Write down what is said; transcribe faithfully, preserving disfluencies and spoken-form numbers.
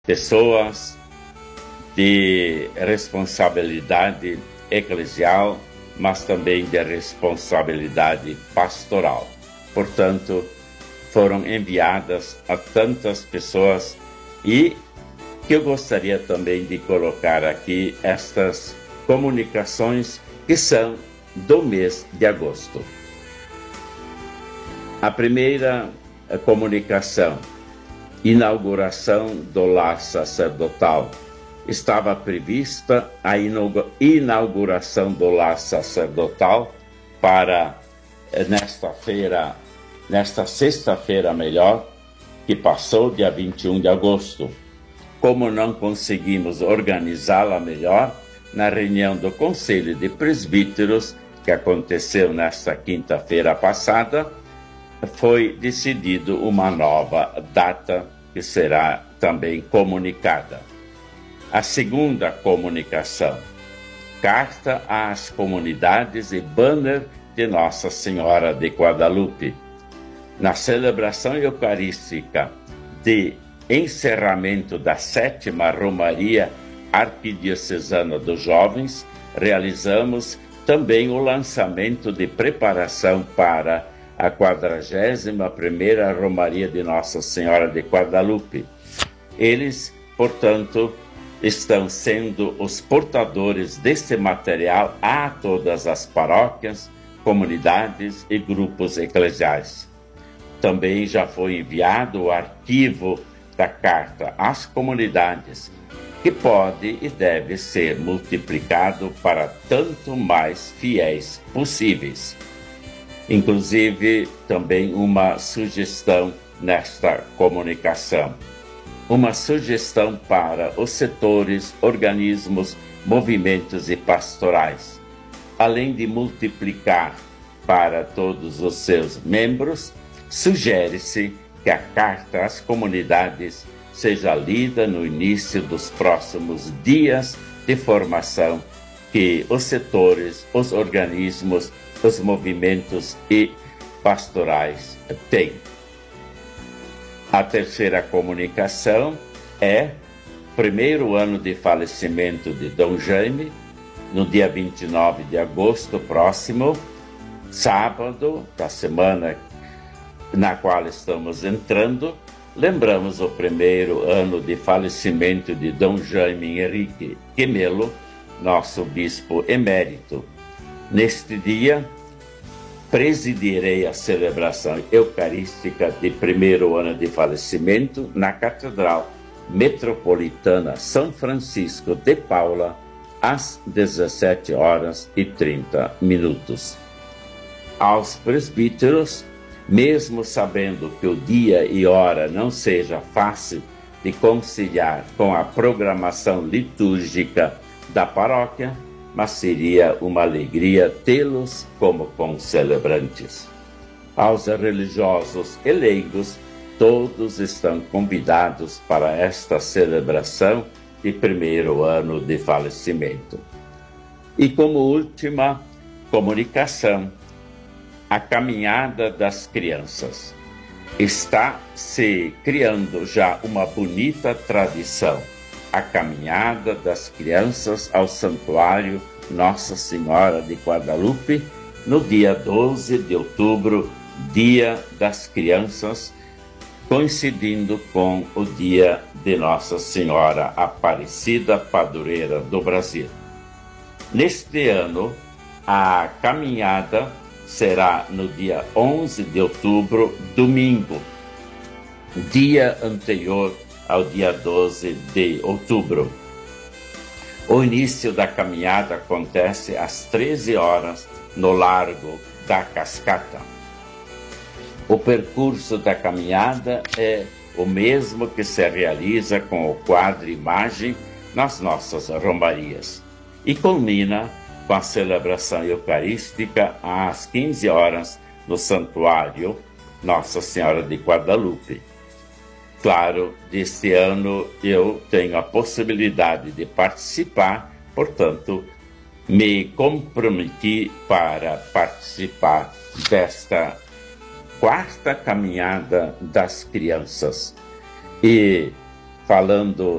pessoas de responsabilidade eclesial, mas também de responsabilidade pastoral. Portanto, foram enviadas a tantas pessoas e que eu gostaria também de colocar aqui estas comunicações que são do mês de agosto. A primeira comunicação, inauguração do lar sacerdotal. Estava prevista a inauguração do lar sacerdotal para nesta feira, nesta sexta-feira melhor, que passou, dia vinte e um de agosto. Como não conseguimos organizá-la melhor, na reunião do Conselho de Presbíteros, que aconteceu nesta quinta-feira passada, foi decidido uma nova data que será também comunicada. A segunda comunicação, carta às comunidades e banner de Nossa Senhora de Guadalupe. Na celebração eucarística de encerramento da sétima Romaria Arquidiocesana dos Jovens, realizamos também o lançamento de preparação para a quadragésima primeira Romaria de Nossa Senhora de Guadalupe. Eles, portanto, estão sendo os portadores deste material a todas as paróquias, comunidades e grupos eclesiais. Também já foi enviado o arquivo da carta às comunidades, que pode e deve ser multiplicado para tanto mais fiéis possíveis. Inclusive, também uma sugestão nesta comunicação. Uma sugestão para os setores, organismos, movimentos e pastorais. Além de multiplicar para todos os seus membros, sugere-se que a carta às comunidades seja lida no início dos próximos dias de formação que os setores, os organismos, os movimentos e pastorais têm. A terceira comunicação é primeiro ano de falecimento de Dom Jaime, no dia vinte e nove de agosto próximo, sábado da semana na qual estamos entrando. Lembramos o primeiro ano de falecimento de Dom Jaime Henrique Quemelo, nosso bispo emérito. Neste dia, presidirei a celebração eucarística de primeiro ano de falecimento na Catedral Metropolitana São Francisco de Paula, às dezessete horas e trinta minutos. Aos presbíteros, mesmo sabendo que o dia e hora não seja fácil de conciliar com a programação litúrgica da paróquia, mas seria uma alegria tê-los como concelebrantes. Aos religiosos e leigos, todos estão convidados para esta celebração de primeiro ano de falecimento. E como última comunicação, a caminhada das crianças. Está se criando já uma bonita tradição, a caminhada das crianças ao Santuário Nossa Senhora de Guadalupe, no dia doze de outubro, Dia das Crianças, coincidindo com o dia de Nossa Senhora Aparecida, padroeira do Brasil. Neste ano, a caminhada será no dia onze de outubro, domingo, dia anterior ao dia doze de outubro. O início da caminhada acontece às treze horas no Largo da Cascata. O percurso da caminhada é o mesmo que se realiza com o quadro imagem nas nossas romarias e culmina com a celebração eucarística às quinze horas no Santuário Nossa Senhora de Guadalupe. Claro, deste ano eu tenho a possibilidade de participar, portanto, me comprometi para participar desta quarta caminhada das crianças. E falando